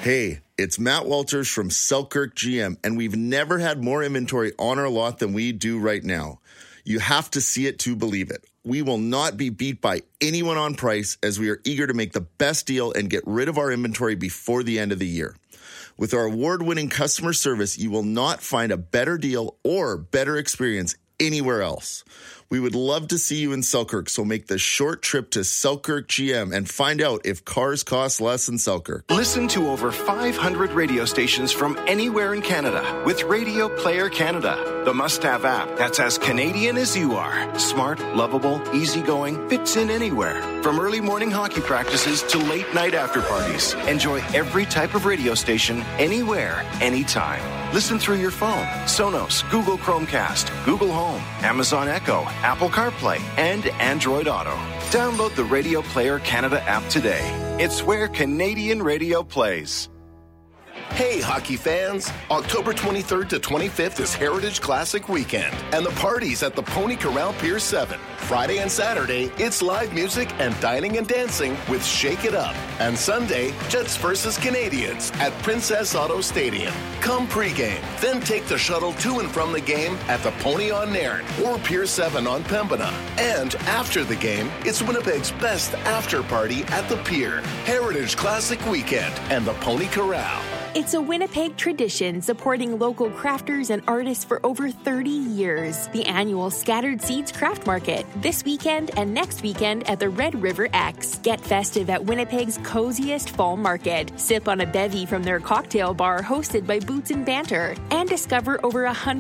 Hey, it's Matt Walters from Selkirk GM, and we've never had more inventory on our lot than we do right now. You have to see it to believe it. We will not be beat by anyone on price, as we are eager to make the best deal and get rid of our inventory before the end of the year. With our award-winning customer service, you will not find a better deal or better experience anywhere else. We would love to see you in Selkirk, so make the short trip to Selkirk GM and find out if cars cost less in Selkirk. Listen to over 500 radio stations from anywhere in Canada with Radio Player Canada, the must-have app that's as Canadian as you are. Smart, lovable, easygoing, fits in anywhere. From early morning hockey practices to late night after parties. Enjoy every type of radio station, anywhere, anytime. Listen through your phone, Sonos, Google Chromecast, Google Home, Amazon Echo, Apple CarPlay, and Android Auto. Download the Radio Player Canada app today. It's where Canadian radio plays. Hey, hockey fans! October 23rd to 25th is Heritage Classic Weekend, and the party's at the Pony Corral Pier 7. Friday and Saturday, it's live music and dining and dancing with Shake It Up. And Sunday, Jets versus Canadians at Princess Auto Stadium. Come pregame, then take the shuttle to and from the game at the Pony on Nairn or Pier 7 on Pembina. And after the game, it's Winnipeg's best after party at the Pier. Heritage Classic Weekend and the Pony Corral. It's a Winnipeg tradition supporting local crafters and artists for over 30 years. The annual Scattered Seeds Craft Market, this weekend and next weekend at the Red River X. Get festive at Winnipeg's coziest fall market. Sip on a bevy from their cocktail bar hosted by Boots and Banter. And discover over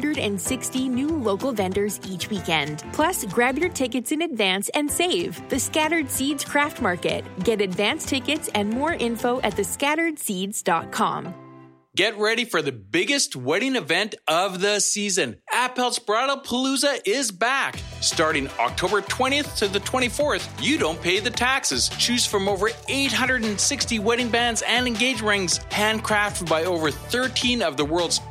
160 new local vendors each weekend. Plus, grab your tickets in advance and save. The Scattered Seeds Craft Market. Get advance tickets and more info at thescatteredseeds.com. Get ready for the biggest wedding event of the season. Appel's Bridal Palooza is back. Starting October 20th to the 24th, you don't pay the taxes. Choose from over 860 wedding bands and engagement rings, handcrafted by over 13 of the world's